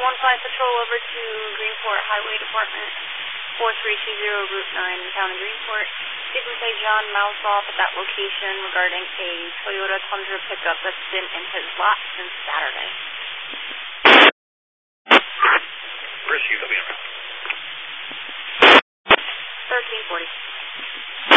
Patrol over to Greenport Highway Department, 4320 Route 9, Town of Greenport. Speaking with John Malsoff at that location regarding a Toyota Tundra pickup that's been in his lot since Saturday. Where's UWM? 1340.